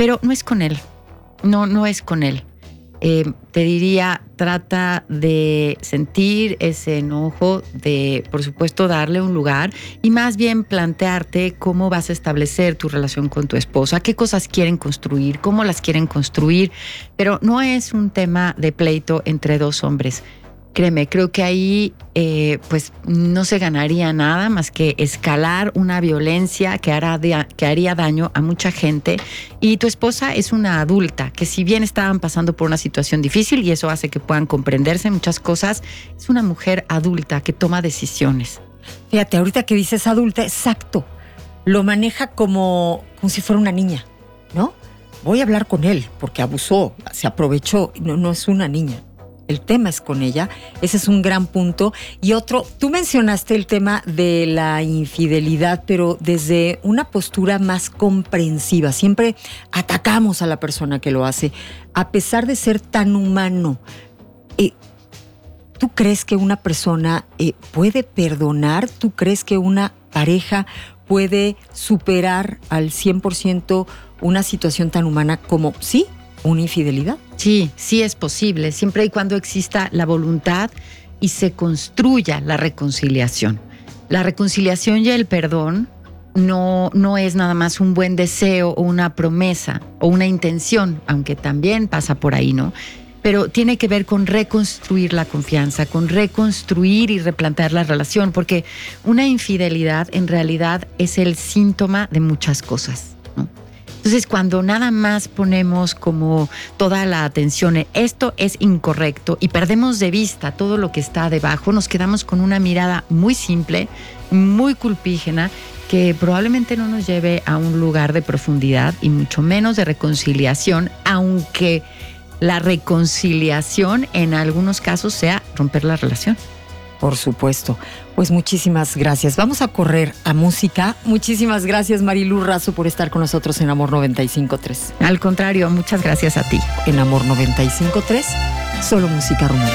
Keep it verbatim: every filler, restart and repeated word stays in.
pero no es con él, no, no es con él. Eh, te diría, trata de sentir ese enojo, de, por supuesto, darle un lugar y más bien plantearte cómo vas a establecer tu relación con tu esposa, qué cosas quieren construir, cómo las quieren construir, pero no es un tema de pleito entre dos hombres. Créeme, creo que ahí eh, pues no se ganaría nada más que escalar una violencia que, hará de, que haría daño a mucha gente. Y tu esposa es una adulta que, si bien estaban pasando por una situación difícil y eso hace que puedan comprenderse muchas cosas, es una mujer adulta que toma decisiones. Fíjate, ahorita que dices adulta, exacto, lo maneja como, como si fuera una niña, ¿no? Voy a hablar con él porque abusó, se aprovechó. No, no es una niña. El tema es con ella, ese es un gran punto. Y otro, tú mencionaste el tema de la infidelidad, pero desde una postura más comprensiva. Siempre atacamos a la persona que lo hace, a pesar de ser tan humano. Eh, ¿Tú crees que una persona eh, puede perdonar? ¿Tú crees que una pareja puede superar al cien por ciento una situación tan humana como, sí, una infidelidad? Sí, sí es posible, siempre y cuando exista la voluntad y se construya la reconciliación. La reconciliación y el perdón no, no es nada más un buen deseo o una promesa o una intención, aunque también pasa por ahí, ¿no? Pero tiene que ver con reconstruir la confianza, con reconstruir y replantear la relación, porque una infidelidad en realidad es el síntoma de muchas cosas, ¿no? Entonces, cuando nada más ponemos como toda la atención en esto es incorrecto y perdemos de vista todo lo que está debajo, nos quedamos con una mirada muy simple, muy culpígena, que probablemente no nos lleve a un lugar de profundidad y mucho menos de reconciliación, aunque la reconciliación en algunos casos sea romper la relación. Por supuesto. Pues muchísimas gracias. Vamos a correr a música. Muchísimas gracias, Marilu Razo, por estar con nosotros en Amor noventa y cinco punto tres. Al contrario, muchas gracias a ti. En Amor noventa y cinco punto tres, solo música romántica.